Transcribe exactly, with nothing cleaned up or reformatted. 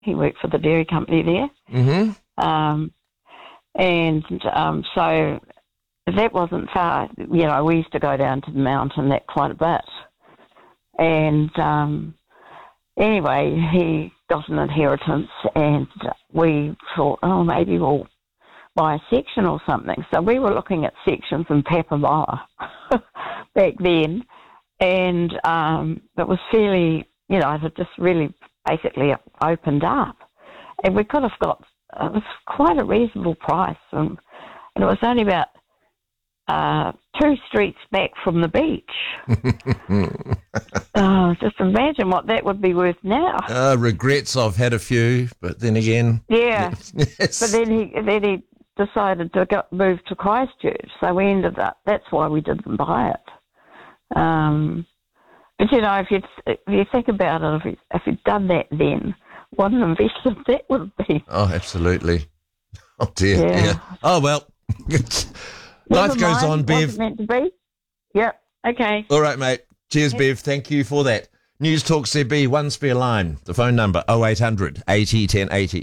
He worked for the dairy company there. Mm-hmm. Um, and um, so that wasn't far. You know, we used to go down to the mountain that quite a bit. And um, anyway, he got an inheritance, and we thought, oh, maybe we'll buy a section or something. So we were looking at sections in Papamoa back then, and um, it was fairly, you know, it had just really basically opened up. And we could have got, it was quite a reasonable price, and, and it was only about uh, two streets back from the beach. Oh, just imagine what that would be worth now. Uh, regrets, I've had a few, but then again... Yeah, yes. but then he then he decided to go, move to Christchurch, so we ended up, that's why we didn't buy it. Um, but, you know, if you if you think about it, if, you, if you'd done that then, what an investment that would have been. Oh, absolutely. Oh, dear. Yeah. Yeah. Oh, well. Life goes mind, on, Bev. wasn't meant to be. Yep, okay. All right, mate. Cheers, Bev. Thank you for that. News Talk C B, one spare line. The phone number, oh eight hundred eighty ten eighty.